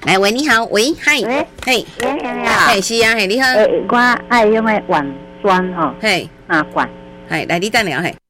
来，喂，你好，喂，嗨，嘿，嘿，是啊，嘿，你好， 我爱用的碗酸吼， 嘿， 管， 嘿，来，你等下，嘿。